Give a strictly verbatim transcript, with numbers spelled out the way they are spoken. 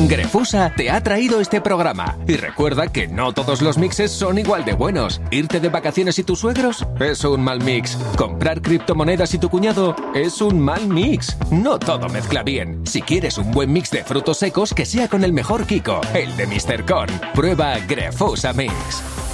Grefusa te ha traído este programa. Y recuerda que no todos los mixes son igual de buenos. ¿Irte de vacaciones y tus suegros? Es un mal mix. ¿Comprar criptomonedas y tu cuñado? Es un mal mix. No todo mezcla bien. Si quieres un buen mix de frutos secos, que sea con el mejor Kiko, el de míster Con. Prueba Grefusa Mix.